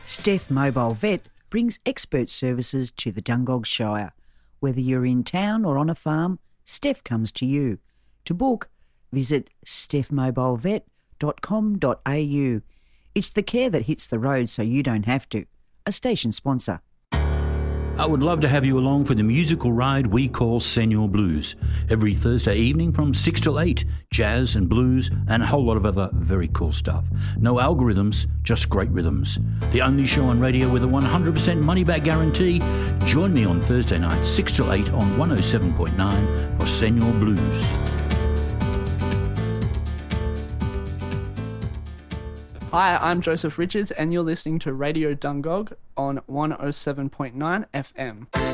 Steph Mobile Vet brings expert services to the Dungog Shire. Whether you're in town or on a farm, Steph comes to you. To book, visit stephmobilevet.com.au. It's the care that hits the road so you don't have to. A station sponsor. I would love to have you along for the musical ride we call Senior Blues. Every Thursday evening from 6 till 8, jazz and blues and a whole lot of other very cool stuff. No algorithms, just great rhythms. The only show on radio with a 100% money-back guarantee. Join me on Thursday night, 6 till 8 on 107.9 for Senior Blues. Hi, I'm Joseph Richards and you're listening to Radio Dungog on 107.9 FM.